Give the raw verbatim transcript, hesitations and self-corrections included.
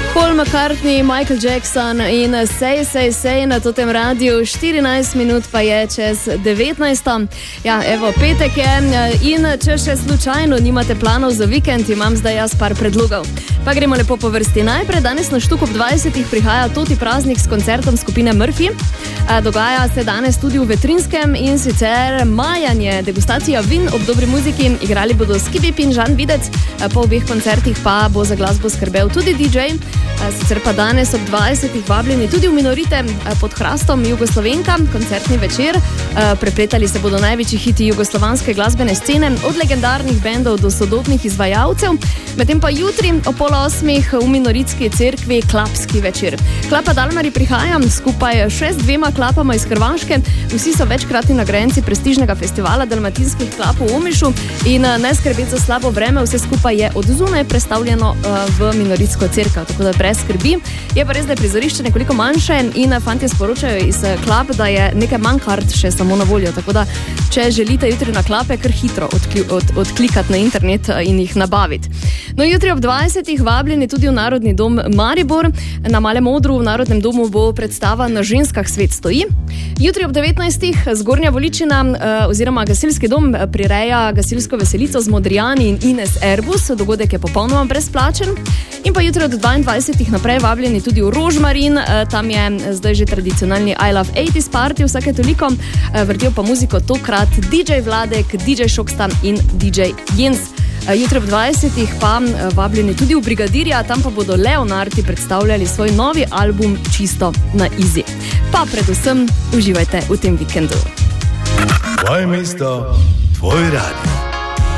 Paul McCartney, Michael Jackson in sej, sej, sej na tem radiju, štirinajst minut pa je čez devetnajst. Ja, evo, petek je in če še slučajno nimate planov za vikend, imam zdaj jaz par predlogov. Pa gremo lepo po vrsti. Najprej danes na Štuk ob dvajsetih prihaja Toti praznik s koncertom skupine Murphy. Dogaja se danes tudi v Vetrinskem in sicer majanje, degustacija vin ob dobri muziki. Igrali bodo Skibip in Žan Videc, po obeh koncertih pa bo za glasbo skrbel tudi D J. Sicer pa danes ob dvajsetih vabljeni tudi v Minorite pod hrastom Jugoslovenka, koncertni večer. Prepletali se bodo največji hiti jugoslovanske glasbene scene, od legendarnih bendov do sodobnih izvajalcev. Medtem pa jutri o pol osmih v Minoritski cerkvi klapski večer. Klapa Dalmari prihaja skupaj še z dvema klapama iz Hrvaške. Vsi so večkratni nagrajenci prestižnega festivala dalmatinskih klap v Omišu in ne skrbeti za slabo vreme, vse skupaj je od zunaj prestavljeno v Minoritsko cerkev, tako da brez skrbi. Je pa res, da je prizorišče nekoliko manjše in fantje sporočajo iz klap, da je nekaj manj kart še samo na voljo, tako da če želite jutri na klape, kar hitro odkli, od, odklikati na internet in jih nabaviti. No, jutri ob dvajsetih vabljeni tudi v Narodni dom Maribor. Na Malem odru v Narodnem domu bo predstava Na ženskah svet stoji. Jutri ob devetnajstih Zgornja Voličina oziroma gasilski dom prireja gasilsko veselico z Modrijani in Ines Erbus. Dogodek je popolnoma brezplačen. In pa jutri od dvaindvajsetih naprej vabljeni tudi v Rožmarin. Tam je zdaj že tradicionalni I Love osemdesete party, vsake toliko. Vrtijo pa muziko tokrat D J Vladek, D J Šokstan in D J Jens. Jutri ob dvajsetih pa vabljeni tudi v Brigadirja, tam pa bodo Leonardi predstavljali svoj novi album Čisto na Easy. Pa predvsem uživajte v tem vikendu. Tvoje mesto, tvoj radio.